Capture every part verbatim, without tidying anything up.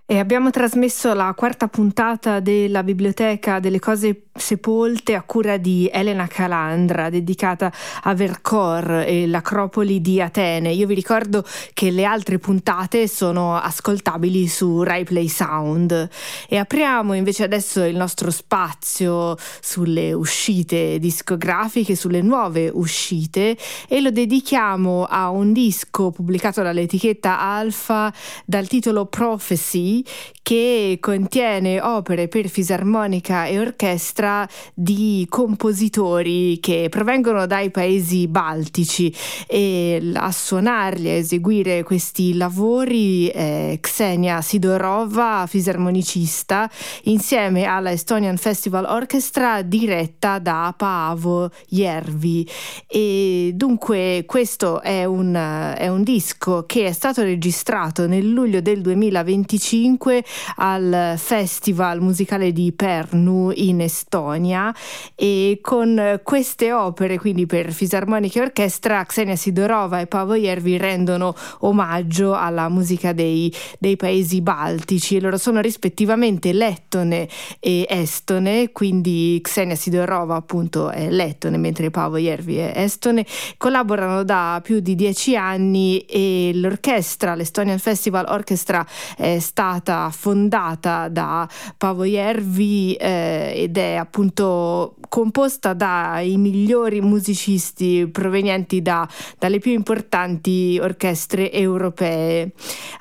E abbiamo trasmesso la quarta puntata della Biblioteca delle cose sepolte a cura di Elena Calandra, dedicata a Vercors e l'Acropoli di Atene. Io vi ricordo che le altre puntate sono ascoltabili su Rai Play Sound. E apriamo invece adesso il nostro spazio sulle uscite discografiche, sulle nuove uscite, e lo dedichiamo a un disco pubblicato dall'etichetta Alfa dal titolo Prophecy, che contiene opere per fisarmonica e orchestra di compositori che provengono dai paesi baltici, e a suonarli, a eseguire questi lavori è Ksenia Sidorova, fisarmonicista, insieme alla Estonian Festival Orchestra diretta da Paavo Järvi. E dunque questo è un, è un disco che è stato registrato nel luglio del duemilaventicinque al Festival musicale di Pärnu in Estonia, e con queste opere, quindi per fisarmonica e orchestra, Ksenia Sidorova e Paavo Järvi rendono omaggio alla musica dei, dei paesi baltici, e loro sono rispettivamente lettone e estone, quindi Ksenia Sidorova appunto è lettone mentre Paavo Järvi è estone. Collaborano da più di dieci anni e l'orchestra, l'Estonian Festival Orchestra, è stata fondata da Paavo Järvi eh, ed è appunto composta dai migliori musicisti provenienti da, dalle più importanti orchestre europee.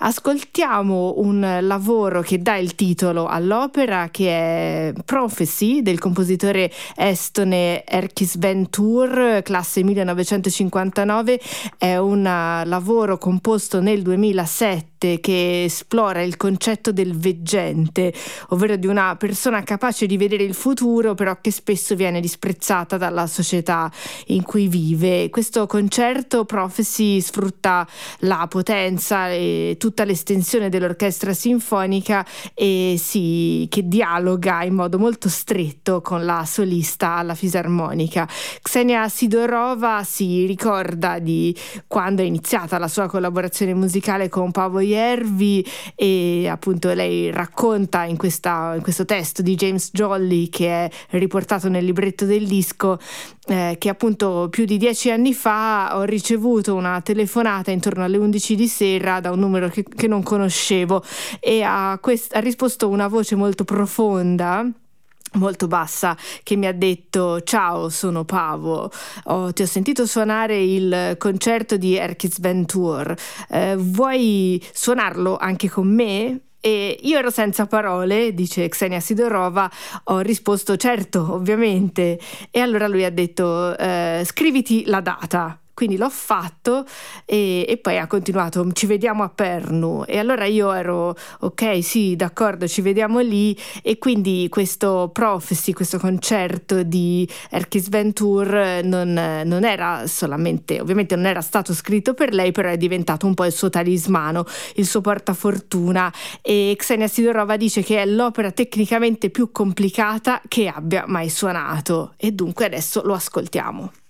Ascoltiamo un lavoro che dà il titolo all'opera, che è Prophecy, del compositore estone Erkki Sven Tur, classe millenovecentocinquantanove. È un lavoro composto nel duemilasette che esplora il concetto del veggente, ovvero di una persona capace di vedere il futuro, però che spesso viene disprezzata dalla società in cui vive. Questo concerto Prophecy sfrutta la potenza e tutta l'estensione dell'orchestra sinfonica e si che dialoga in modo molto stretto con la solista alla fisarmonica. Ksenia Sidorova si ricorda di quando è iniziata la sua collaborazione musicale con Paavo Järvi, e appunto lei racconta in, questa, in questo testo di James Jolley, che è riportato nel libretto del disco, eh, che appunto più di dieci anni fa ho ricevuto una telefonata intorno alle undici di sera da un numero che, che non conoscevo, e a quest- ha risposto una voce molto profonda, molto bassa, che mi ha detto: ciao, sono Paavo, oh, ti ho sentito suonare il concerto di Erkki Sven Tur, eh, vuoi suonarlo anche con me? E io ero senza parole, dice Ksenia Sidorova, ho risposto certo, ovviamente, e allora lui ha detto eh, scriviti la data. Quindi l'ho fatto e, e poi ha continuato: ci vediamo a Pärnu. E allora io ero ok, sì, d'accordo, ci vediamo lì. E quindi questo Prophecy, questo concerto di Erkki Sven Tur non, non era solamente, ovviamente non era stato scritto per lei, però è diventato un po' il suo talismano, il suo portafortuna. E Ksenia Sidorova dice che è l'opera tecnicamente più complicata che abbia mai suonato, e dunque adesso lo ascoltiamo.